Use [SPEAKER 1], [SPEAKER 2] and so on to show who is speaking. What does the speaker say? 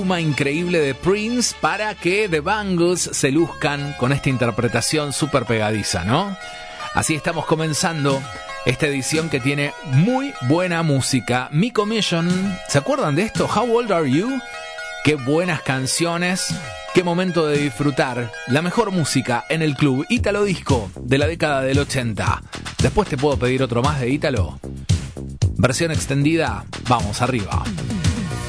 [SPEAKER 1] Increíble de Prince para que The Bangles se luzcan con esta interpretación súper pegadiza, ¿no? Así estamos comenzando esta edición que tiene muy buena música. Mi Commission, ¿se acuerdan de esto? How Old Are You? Qué buenas canciones, qué momento de disfrutar la mejor música en el club Ítalo Disco de la década del 80. Después te puedo pedir otro más de Ítalo. Versión extendida, vamos arriba.